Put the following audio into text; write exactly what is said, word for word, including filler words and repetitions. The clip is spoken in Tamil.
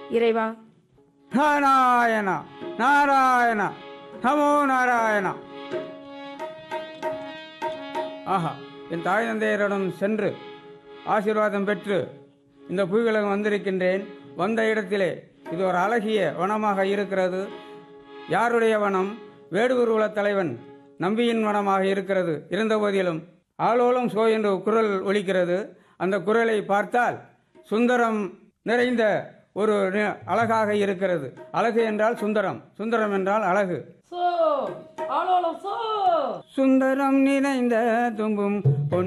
இறைவா. நாராயணா நாராயணா நமோ நாராயணா. ஆஹா, என் தாய் தந்தையரிடம் சென்று ஆசீர்வாதம் பெற்று இந்த புவிகளுக்கு வந்திருக்கின்றேன். வந்த இடத்திலே இது ஒரு அழகிய வனமாக இருக்கிறது. யாருடைய வனம்? வேடுவர் குல தலைவன் நம்பியின் வனமாக இருக்கிறது. இருந்த போதிலும் ஆலோலம் சோ என்று குரல் ஒலிக்கிறது. அந்த குரலை பார்த்தால் சுந்தரம் நிறைந்த ஒரு அழகாக இருக்கிறது. அழகு என்றால் சுந்தரம், சுந்தரம் என்றால் அழகு. சுந்தரம் நிறைந்த தும்பும்